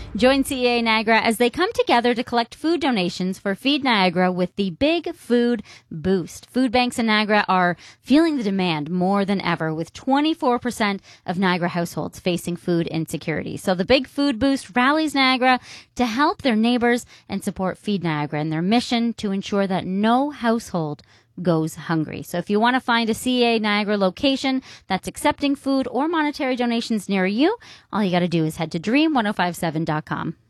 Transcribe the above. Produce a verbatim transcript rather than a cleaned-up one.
Join C E A Niagara as they come together to collect food donations for Feed Niagara with the Big Food Boost. Food banks in Niagara are feeling the demand more than ever, with twenty-four percent of Niagara households facing food insecurity. So the Big Food Boost rallies Niagara to help their neighbors and support Feed Niagara in their mission to ensure that no household goes hungry. So if you want to find a C E A Niagara location that's accepting food or monetary donations near you, all you got to do is head to dream ten fifty-seven dot com.